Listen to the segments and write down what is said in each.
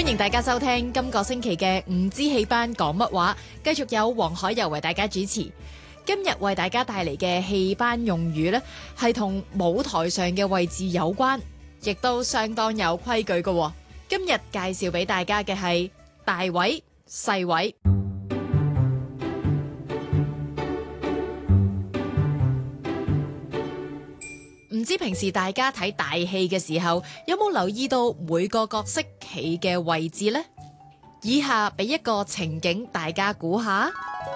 迎大家收聽今個星期嘅唔知戲班講乜話，繼續有黃海柔為大家主持。今日為大家帶嚟嘅戲班用語呢，係同舞台上嘅位置有關，亦都相當有規矩嘅。今日介紹俾大家嘅係大位、細位。唔知平時大家睇大戲嘅時候，有冇留意到每個角色企嘅位置呢？以下俾一個情景，大家估下。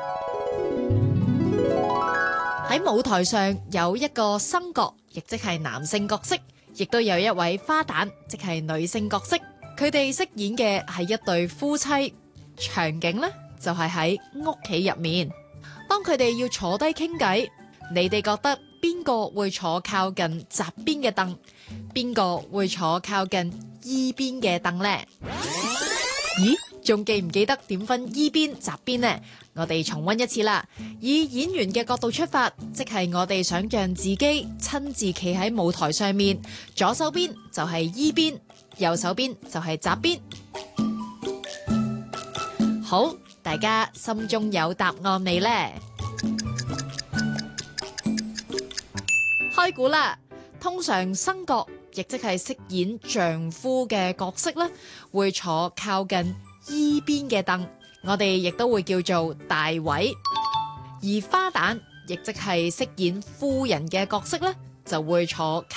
喺舞台上有一個生角，亦即係男性角色，亦都有一位花旦，即係女性角色。佢哋飾演嘅係一對夫妻，場景呢就係喺屋企入面。當佢哋要坐低傾偈，你哋覺得邊個會坐靠近側邊嘅凳，邊個會坐靠近依邊嘅凳呢？咦，仲記唔記得點分依邊、側邊呢？我哋重溫一次啦。以演員嘅角度出發，即係我哋想象自己親自企喺舞台上面，左手邊就係依邊，右手邊就係側邊。好，大家心中有答案未呢？開估啦！通常生角，亦即係飾演丈夫嘅角色咧，會坐靠近依邊嘅凳，我哋亦都會叫做大位。而花旦，亦即係飾演夫人嘅角色咧，就會坐